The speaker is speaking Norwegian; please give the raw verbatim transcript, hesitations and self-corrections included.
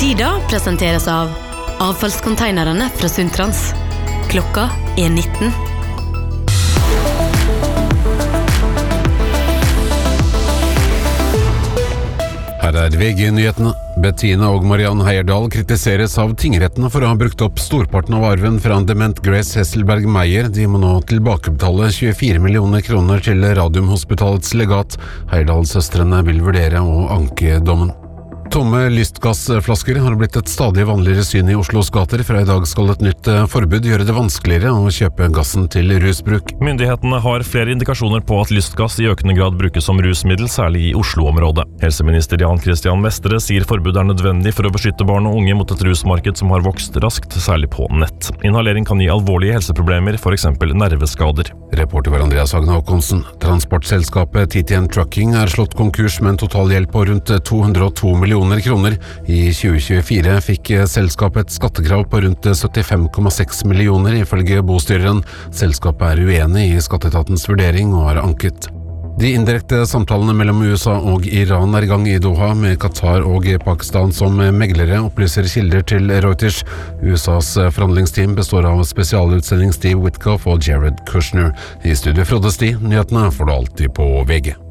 Nyhetstida presenteres av avfallskonteinerne fra Sundtrans. Klokka er nitten. Her er V G-nyhetene. Bettina og Mariann Heierdal kritiseres av tingrettene for å ha brukt opp storparten av arven fra en dement Grace Hesselberg Meyer. De må nå tilbakebetale tjuefire millioner kroner til Radiumhospitalets legat. Heierdal-søstrene vil vurdere å anke dommen. Tomme lystgassflasker har blitt et stadig vanligere syn i Oslos gater. Fra i dag skal et nytt forbud gjøre det vanskeligere å kjøpe gassen til rusbruk. Myndighetene har flere indikasjoner på at lystgass i økende grad brukes som rusmiddel, særlig i Oslo-området. Helseminister Jan Christian Vestre sier forbudet er nødvendig for å beskytte barn og unge mot et rusmarked som har vokst raskt, særlig på nett. Inhalering kan gi alvorlige helseproblemer, for eksempel nerveskader. Reporter var Andreas Hagen Håkonsen. Transportselskapet T T N Trucking er slått konkurs med en totalgjeld på rundt to hundre og to millioner kroner. I tjue tjuefire fikk selskapet et skattekrav på rundt syttifem komma seks millioner, ifølge bostyreren. Selskapet er uenig i skatteetatens vurdering og har anket. De indirekte samtalene mellom U S A og Iran er i gang i Doha, med Qatar og Pakistan som meglere, opplyser kilder til Reuters. U S A's forhandlingsteam består av spesialutsending Steve Witkoff og Jared Kushner. I studio Frode Sti, nyhetene får du alltid på V G.